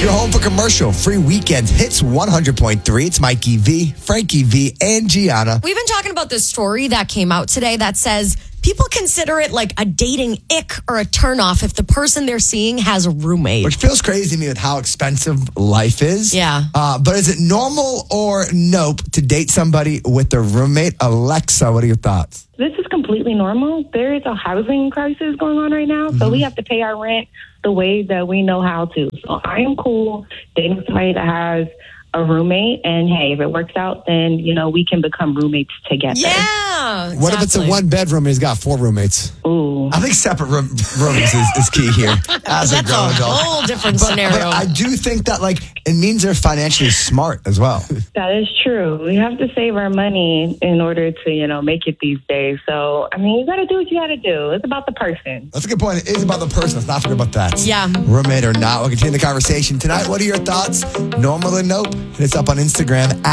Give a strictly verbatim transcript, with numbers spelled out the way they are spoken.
You're home for commercial free weekends. Hits one hundred point three. It's Mikey V, Frankie V, and Gianna. We've been talking about this story that came out today that says people consider it like a dating ick or a turnoff if the person they're seeing has a roommate. Which feels crazy to me with how expensive life is. Yeah. Uh, but is it normal or nope to date somebody with a roommate? Alexa, what are your thoughts? This is completely normal. There is a housing crisis going on right now, so mm-hmm. we have to pay our rent the way that we know how to. So I am cool dating somebody that has a roommate, and hey, if it works out, then, you know, we can become roommates together. Yeah. Exactly. What if it's a one bedroom and he's got four roommates? Ooh. I think separate room, rooms is, is key here. As That's a, a adult. whole different but, scenario. But I do think that, like, it means they're financially smart as well. That is true. We have to save our money in order to, you know, make it these days. So, I mean, you got to do what you got to do. It's about the person. That's a good point. It is about the person. Let's not forget about that. Yeah. Roommate or not. We'll continue the conversation tonight. What are your thoughts? Normal or nope? Hit us up on Instagram.